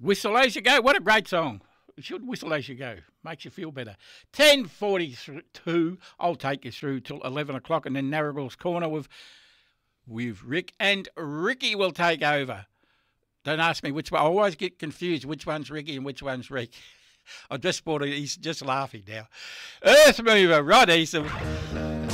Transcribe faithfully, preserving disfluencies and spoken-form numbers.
Whistle As You Go. What a great song. You should whistle as you go. Makes you feel better. ten forty-two. I'll take you through till eleven o'clock, and then Narrable's Corner with, with Rick. And Ricky will take over. Don't ask me which one. I always get confused which one's Ricky and which one's Rick. I just bought it. He's just laughing now. Earth Mover, Rod Eastham.